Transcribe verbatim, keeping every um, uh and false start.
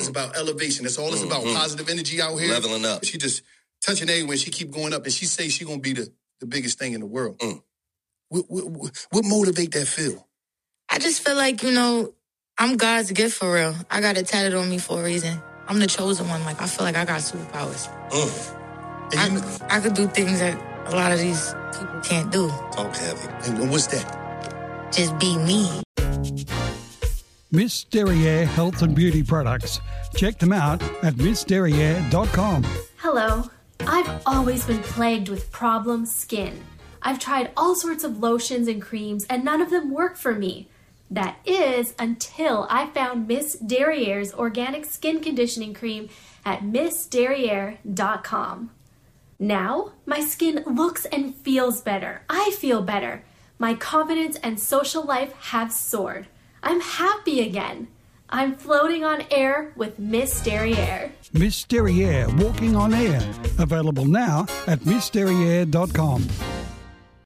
It's about elevation. That's all it's mm-hmm. about. Positive energy out here. Leveling up. She just touching everywhere. She keep going up, and she say she gonna be the, the biggest thing in the world. Mm. What, what, what motivate that feel? I just feel like, you know, I'm God's gift for real. I got it tatted on me for a reason. I'm the chosen one. Like, I feel like I got superpowers. Mm. I, you, I could do things that a lot of these people can't do. Talk heavy. And what's that? Just be me. Miss Derriere Health and Beauty Products. Check them out at miss derriere dot com. Hello. I've always been plagued with problem skin. I've tried all sorts of lotions and creams, and none of them work for me. That is until I found Miss Derriere's Organic Skin Conditioning Cream at miss derriere dot com. Now, my skin looks and feels better. I feel better. My confidence and social life have soared. I'm happy again. I'm floating on air with Miss Derriere. Miss Derriere, walking on air. Available now at miss derriere dot com.